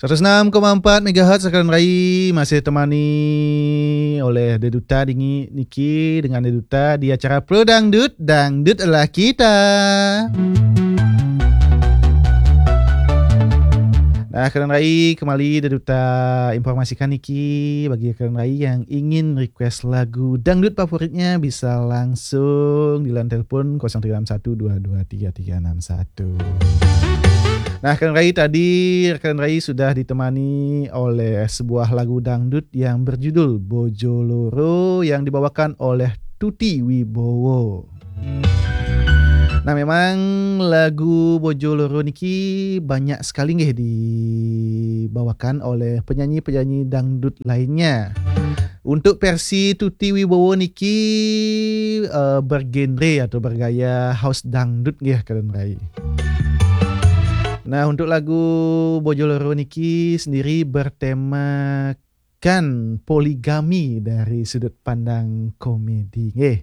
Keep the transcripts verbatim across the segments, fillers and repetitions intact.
seratus enam koma empat megahertz Sekarang Rai masih temani oleh Deduta Dingi Niki dengan Deduta di acara Pro Dangdut. Dangdut adalah kita. Nah, Keren Rai kembali Deduta informasikan Niki bagi Keren Rai yang ingin request lagu dangdut favoritnya bisa langsung di line telepon nol tiga enam satu dua dua tiga tiga enam satu. Nah, Keren Rai tadi Keren Rai sudah ditemani oleh sebuah lagu dangdut yang berjudul Bojoloro yang dibawakan oleh Tuti Wibowo. Nah, memang lagu Bojoloro niki banyak sekali nggih dibawakan oleh penyanyi-penyanyi dangdut lainnya. Untuk versi Tuti Wibowo niki uh, bergenre atau bergaya house dangdut nggih Keren Rai. Nah, untuk lagu Bojoloro niki sendiri bertemakan poligami dari sudut pandang komedi. Eh.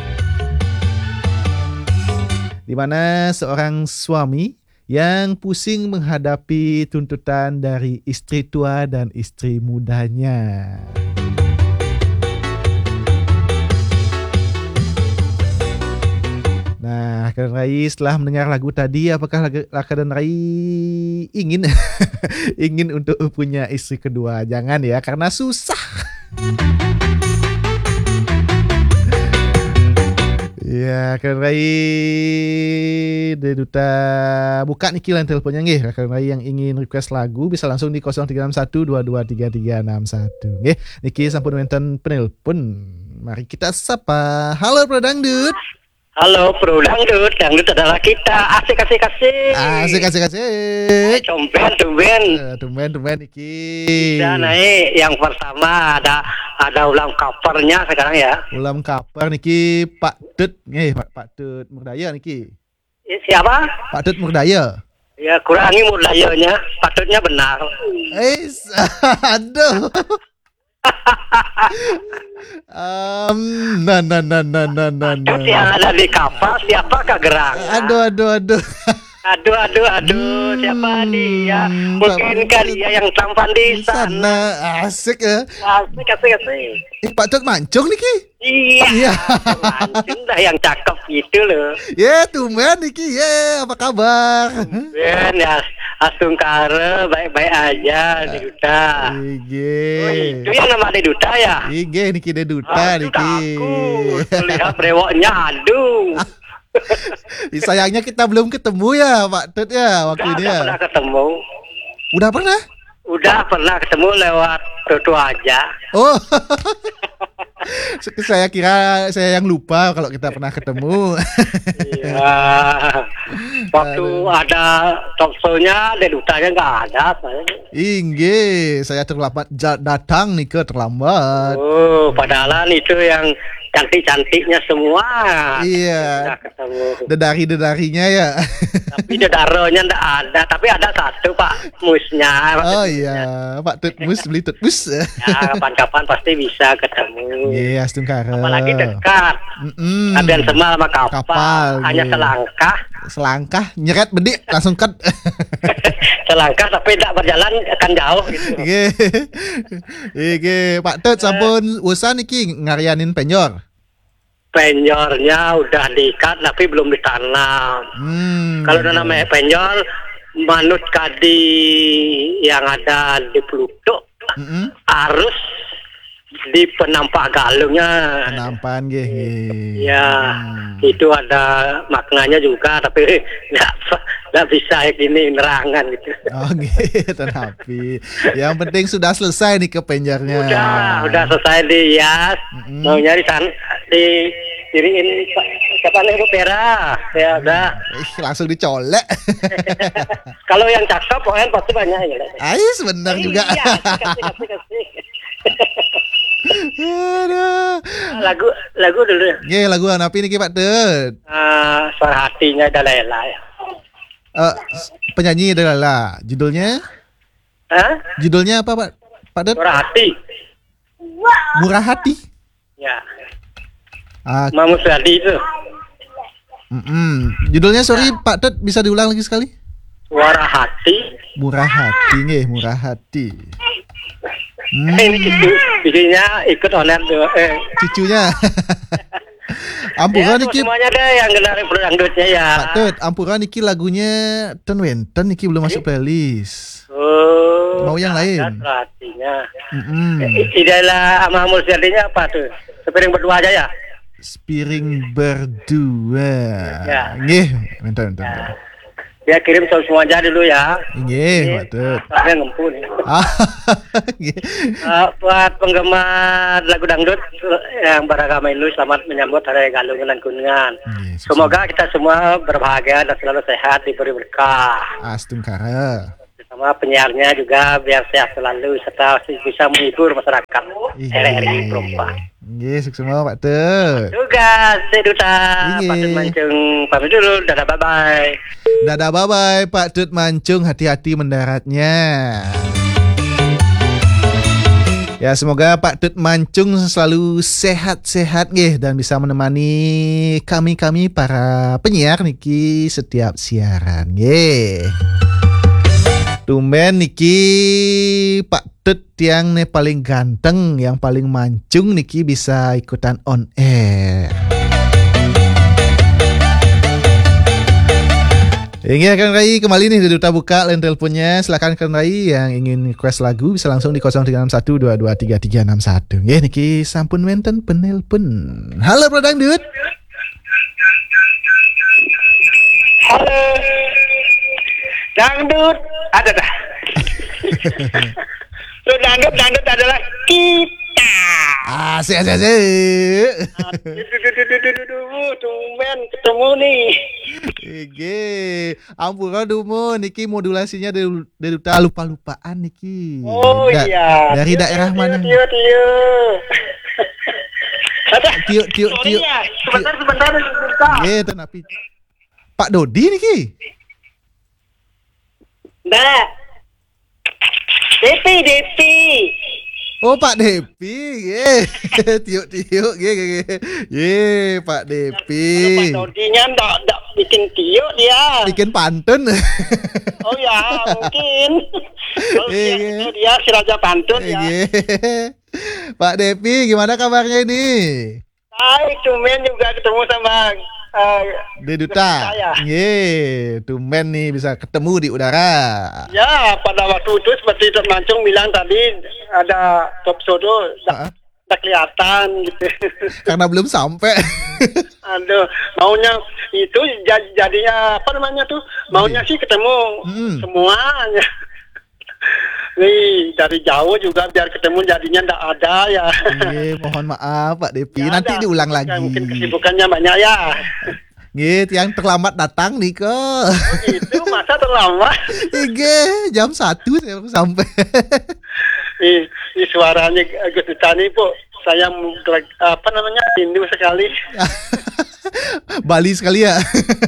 Di mana seorang suami yang pusing menghadapi tuntutan dari istri tua dan istri mudanya. Nah, Keren Rai setelah mendengar lagu tadi, apakah Keren Rai ingin ingin untuk punya istri kedua? Jangan ya, karena susah. Ya, Keren Rai Deduta buka niki line teleponnya nggih. Keren Rai yang ingin request lagu bisa langsung di nol tiga enam satu dua dua tiga tiga enam satu nggih. Niki sampun wonten penelpon. Mari kita sapa. Halo Pro Dangdut. Halo Pro Dangdut, dangdut adalah kita. Asik asik asik. Asik asik asik. Tumben tumben. Uh, tumben tumben iki. Bisa naik yang pertama ada ada ulam kapernya sekarang ya. Ulam kaper niki Pak Dut nggih, Pak Pak Dut Murdaya niki. Siapa? Pak Dut Murdaya. Ya kurangi murdayanya, patutnya benar. Eh, aduh. um, nah, nah, nah, nah, nah, nah, nah. Yang ada di kapal siapakah gerak? Aduh, aduh, aduh. Aduh, aduh, aduh, hmm, siapa dia? Mungkinkah dia yang tampan di sana? Asik ya. Asik, asik, asik. Eh, Pak Dut mancung niki. Iya. Iya. Mancung dah yang cakep gitu loh. Ya, yeah, tumben niki. Ya, yeah, apa kabar? Ben ya, Asungkara baik-baik aja di Duta. Ige. Oh, itu yang nama di Duta ya? Ige niki di Duta niki. Aku lihat brewoknya, aduh. Sayangnya kita belum ketemu ya Pak Dut ya waktu ini ya. Udah pernah ketemu. Udah pernah? Udah pernah ketemu lewat foto aja. Oh. Saya kira saya yang lupa kalau kita pernah ketemu. Iya. Waktu Aduh. ada talk show-nya, di Dutanya nggak ada. Saya. Ingge, saya terlambat datang nih ke terlambat. Oh, padahal itu yang cantik-cantiknya semua. Iya. Dedari-dedarinya ya. Tapi dedaronya nggak ada. Tapi ada satu Pak Musnya. Oh iya, Pak Tut Mus beli Tut Mus. Ya, kapan-kapan pasti bisa ketemu. Iya, yes, Astungkara. Apalagi dekat. Mm-mm. Abian Semal sama kapal. Kapal hanya yeah. selangkah. Selangkah, nyeret bedik langsung cut. Selangkah tapi tidak berjalan akan jauh gitu. Oke. Oke, Pak Tut sampun usaha niki ngarianin penjor. Penjornya udah diikat tapi belum ditanam. Hmm, Kalau yeah. namanya penjor manut kadi yang ada di Pluto mm-hmm. harus di penampak galungnya. Penampan nggih. Ya, hmm. itu ada maknanya juga tapi enggak enggak bisa gini nerangan gitu. Oh gitu, tapi yang penting sudah selesai nih ke penjarnya. Udah, udah selesai dihias. Mm-hmm. Mau nyari sana di diriin siapa nih Bu Pera? Ya udah. Ih, langsung dicolek. Kalau yang cakep pokoknya pasti banyak ya. Ais benar juga. Iya, kasih kasih kasih. Aduh. Lagu lagu dulu. Nggih, lagu apa niki Pak Dut? Ah, suara hatinya Dalela ya. Uh, penyanyi Dalela. Judulnya? Hah? Judulnya apa Pak? Pak Dut? Suara hati. Murah hati. Ya. Ah, Mamus Radi itu. Mm-mm. Judulnya sorry Pak Dut bisa diulang lagi sekali? Suara hati. Murah hati nggih, murah hati. Hmm. Eh, ini cucu, cucunya ikut onet eh. Cucunya. Ampura Ya, niki semuanya deh yang gelar dangdutnya ya. Pak Tut, Ampura niki lagunya ten wenten niki belum masuk playlist. Oh. Mau yang lain? Artinya. Mm-mm. Idalah sama Mursyadinya apa tuh? Sepiring berdua aja ya? Spiring berdua. Ya. Nggih, bentar bentar. bentar. Dia kirim semua aja dulu ya. Nggih, Pak Tut. Saya ngempun. Ah, nggih. Uh, buat penggemar lagu dangdut yang beragama Hindu, selamat menyambut Hari Galungan dan Kuningan. Nggih, Semoga kita semua berbahagia dan selalu sehat, diberi berkah. Astungkara. Sama penyiarnya juga biar sehat selalu serta bisa menghibur masyarakat R R I Perempuan. Nggih, sukses semua Pak Tut. Juga saya Duta Nggih. Pak Tut Mancung pamit dulu. Dadah, bye bye. Dadah, bye-bye Pak Tut Mancung, hati-hati mendaratnya. Ya, semoga Pak Tut Mancung selalu sehat-sehat nggih dan bisa menemani kami-kami para penyiar niki setiap siaran nggih. Tumben niki Pak Tut yang ne paling ganteng, yang paling mancung niki bisa ikutan on air. Ini akan Rai kembali nih, Duta buka line teleponnya. Silakan kan Rai yang ingin request lagu bisa langsung di nol tiga enam satu dua dua tiga tiga enam satu. Nggih niki sampun wenten penelpon. Halo Bro Dangdut. Halo. Dangdut ada dah. So, dangdut dangdut adalah kita. Asik asik asik. Tumben ketemu nih. Ege, ampura dumo niki modulasinya dari dari Duta lupa-lupaan niki. Oh Da- iya. Dari daerah mana? Tio tio. Ada. Tio tio Sorry tio. ya. Sebentar sebentar sebentar. Nggih, tenapi. Pak Dodi niki. Nah. Depi Depi. Oh Pak Depi, ye, tiuk tiuk, ye, ye, ye, ye, Pak Depi. Pak Dodinya ndak ndak bikin tiuk dia. Bikin pantun. Oh ya, mungkin. Oh, Iya, dia, iya. dia si Raja Pantun ya. Ye. Pak Depi, gimana kabarnya ini? Baik, tumben juga ketemu sama uh, Di Duta. saya. Ye, tumben nih bisa ketemu di udara. Ya, pada waktu itu seperti Tok Mancung bilang tadi ada top sodo Ah. tak kelihatan gitu. Karena belum sampai. Aduh, maunya itu jad- jadinya apa namanya tuh? Maunya sih ketemu Hmm. semuanya. Nih dari jauh juga biar ketemu jadinya ndak ada ya. Ye, mohon maaf Pak Depi, Ya, nanti ada. diulang Ya, lagi. mungkin kesibukannya banyak ya. Gitu, yang terlambat datang nih kok. Itu masa terlambat. Ige, jam satu saya baru sampai. Nih, nih suaranya Gus Duta nih, Bu. Saya apa namanya? Rindu sekali. Bali sekali ya.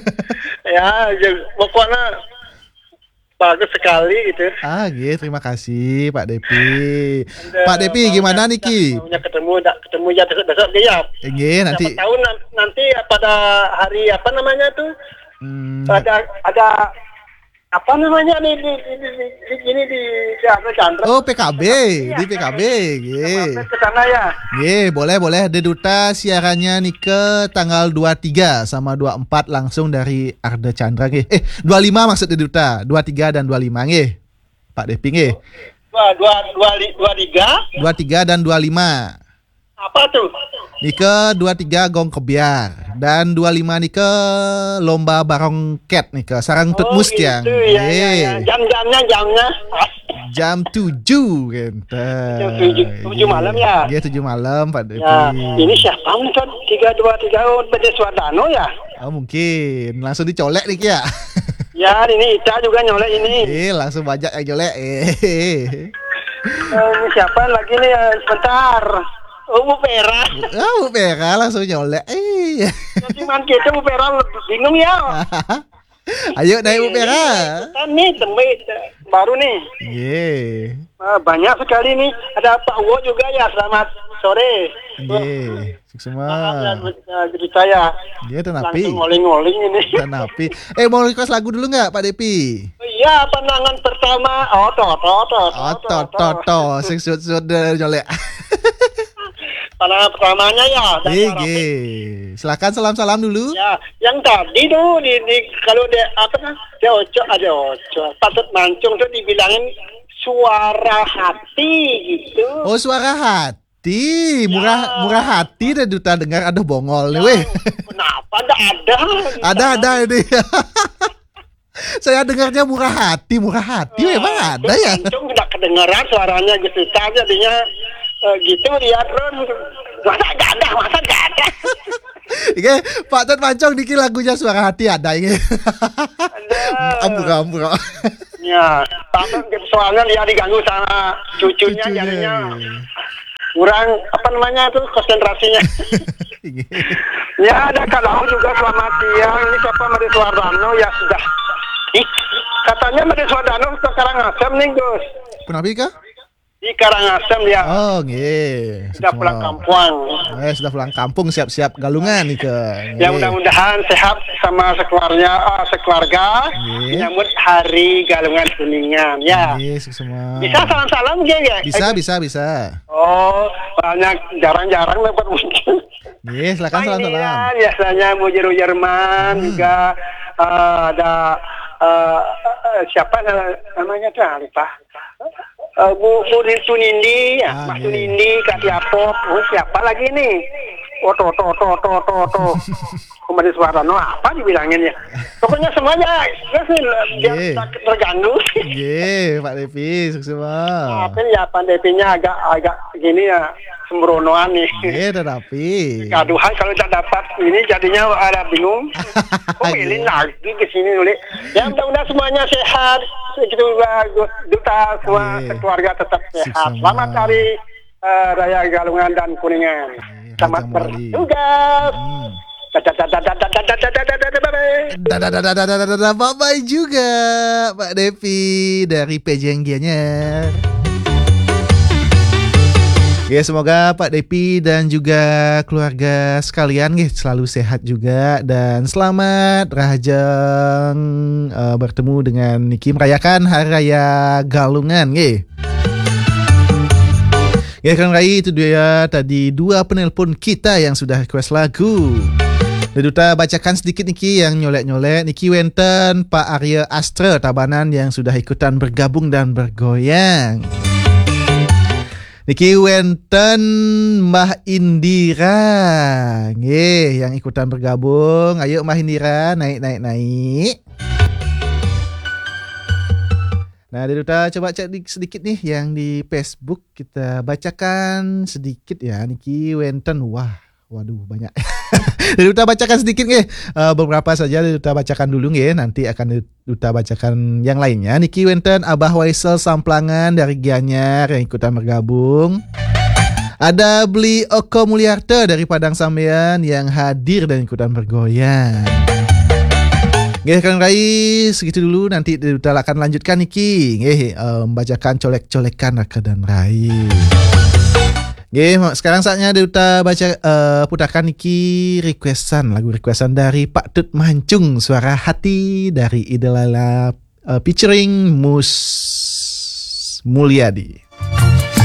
Ya, ya, pokoknya bagus sekali gitu. Ah, gitu. Terima kasih Pak Depi. Pak Depi, gimana nih Ki? Maunya ketemu, tak ketemu ya besok-besok dia. Ige, nanti. Siapa tahu nan- nanti pada hari apa namanya tuh? Hmm, Ada ada apa namanya nih di di di, di, di, ini di Chandra Chandra. oh P K B, di P K B. Ye. Ke sana ya. Ye, boleh boleh. De Duta siarannya nih ke tanggal dua puluh tiga sama dua puluh empat langsung dari Arda Chandra nggih. Eh, dua puluh lima maksud De Duta. dua puluh tiga dan dua puluh lima nggih. Pak Depi nggih. Dua dua dua li- dua tiga. dua puluh tiga dan dua puluh lima. Apa tuh? Nike dua puluh tiga gong kebiar dan dua puluh lima nike lomba barong cat nike sarang tut Oh, mustiang. gitu, ya, ya, ya. Ye. Jam-jamnya jamnya. Jam tujuh gitu. Jam tujuh, tujuh malam ya? Iya tujuh malam Pak Depi. Ya, ini siapa nih kan? Tiga dua tiga oh, Bede Swardano ya? Oh mungkin langsung dicolek nih ya. Ya, ini Ita juga nyolek ini. Eh langsung banyak yang colek. Eh. Eh, ini siapa lagi nih? Eh, Sebentar. Oh, Bu Pera. Ah, Bu Pera langsung nyolek. Eh. Cuman kita Bu Pera bingung ya. Ayo naik Bu Pera. Kan nih temui baru nih. Ye. Ah, banyak sekali nih. Ada Pak Wo juga ya. Selamat sore. Nggih, semua. Jadi saya. Dia tenapi. Langsung ngoling-ngoling ini. Tenapi. Eh mau request lagu dulu nggak Pak Depi? Iya, pandangan pertama. Oh, to, to, to, Oh, to, to, to, sing sud-sud nyolek. Pandangan pertamanya ya. Iya, silakan salam-salam dulu. Ya, yang tadi tuh di, di kalau dia apa kan? Dia ojo, ada ojo. Patut mancung tuh dibilangin suara hati gitu. Oh, suara hati, murah ya. Murah hati dan duta dengar ada bongol nih, weh. Kenapa ada ada? Ada ada ini. Saya dengarnya murah hati, murah hati, uh, memang ada ya. Mancung tidak kedengaran suaranya gitu, jadinya uh, gitu dia terus. Masa gak ada, masa gak ada. Oke, Pak Tet Mancong niki lagunya suara hati ada ini. Ambur-ambur. Ya, tapi soalnya dia diganggu sama cucunya, cucunya. Jadinya kurang apa namanya itu konsentrasinya. Ya, ada kalau juga selamat siang. Ini siapa Made Suardano ya sudah. Ih, katanya Made Suardano sekarang Karangasem nih Gus. Kenapa kah? Di Karangasem ya. Oh, nggih. Sudah pulang kampung. Eh, sudah pulang kampung, siap-siap galungan nih ke. Ya mudah-mudahan sehat sama sekeluarga, uh, sekeluarga. Menyambut hari galungan kuningan ya. Yes, semua. Bisa salam-salam ya, ya? Bisa, bisa, bisa. Oh, banyak jarang-jarang dapat muncul. Yes, silakan salam-salam. Ya, biasanya Mujiru Jerman hmm. juga uh, ada uh, uh, siapa namanya tuh lupa. Uh, Bu Bu Tunindi, ya, ah, Mas Tunindi, Kak Tiapop, oh, siapa lagi nih? Oh, to, to, to, to, to, to. Made Suardano apa dibilangin ya? Pokoknya semuanya, dia yeah. terganggu. Iya, yeah, Pak Depi, sukses banget. Tapi ya Pak Depinya agak agak gini ya, sembronoan nih. Iya, yeah, tetapi. Kaduhan kalau tidak dapat ini jadinya ada bingung. Kok milih lagi ke sini nulis. Ya mudah-mudahan semuanya sehat. Segitu duta semua yeah. keluarga tetap sehat. Selamat hari uh, Raya Galungan dan Kuningan. Yeah, selamat bertugas. Hmm. Bye-bye juga Pak Devi dari Pejenggianya. Ya, semoga Pak Depi dan juga keluarga sekalian nggih selalu sehat juga dan selamat rahajeng uh, bertemu dengan Niki merayakan Hari Raya Galungan nggih. Ya kan Rai, itu dia tadi dua penelpon kita yang sudah request lagu. Duta bacakan sedikit Niki yang nyolek-nyolek. Niki wenten Pak Arya Astra Tabanan yang sudah ikutan bergabung dan bergoyang. Niki wenten Mbah Indira, nggih yang ikutan bergabung. Ayo Mbah Indira naik naik naik. Nah, Duta coba cek sedikit nih yang di Facebook, kita bacakan sedikit ya. Niki wenten, wah, waduh banyak. Duta bacakan sedikit nggih, uh, beberapa saja Duta bacakan dulu nggih, nanti akan Duta bacakan yang lainnya. Niki wenten Abah Waisel Samplangan dari Gianyar yang ikutan bergabung. Ada Beli Oko Mulyarta dari Padang Sambean yang hadir dan ikutan bergoyang. Nggih kan Rai, segitu dulu, nanti Duta akan lanjutkan Niki nggih, uh, membacakan colek-colekan Raka dan Rai. Nggih, sekarang saatnya Duta baca uh, putarkan Niki requestan, lagu requestan dari Pak Tut Mancung, Suara Hati dari Idelala uh, featuring Mus Mulyadi.